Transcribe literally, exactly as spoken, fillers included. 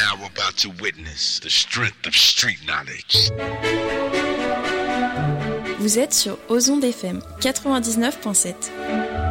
now about to witness the strength of street knowledge. Vous êtes sur Ozon F M quatre-vingt-dix-neuf virgule sept.